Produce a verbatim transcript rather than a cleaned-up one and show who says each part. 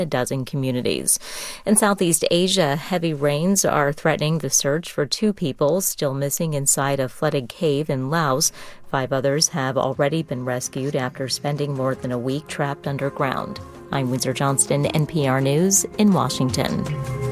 Speaker 1: a dozen communities. In Southeast Asia, heavy rains are threatening the search for two people still missing inside a flooded cave in Laos. Five others have already been rescued after spending more than a week trapped underground. I'm Windsor Johnston, N P R News in Washington.